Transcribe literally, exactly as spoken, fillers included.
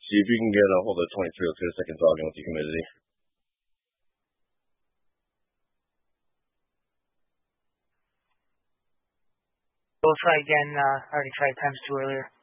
See if you can get a hold of twenty-three oh two. Second logging with the humidity. We'll try again. Uh, I already tried times two earlier.